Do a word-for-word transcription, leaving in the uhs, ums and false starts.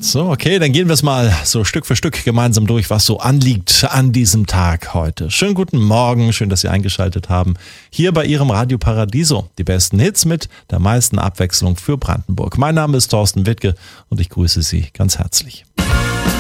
So, okay, dann gehen wir es mal so Stück für Stück gemeinsam durch, was so anliegt an diesem Tag heute. Schönen guten Morgen, schön, dass Sie eingeschaltet haben. Hier bei Ihrem Radio Paradiso. Die besten Hits mit der meisten Abwechslung für Brandenburg. Mein Name ist Thorsten Wittke und ich grüße Sie ganz herzlich.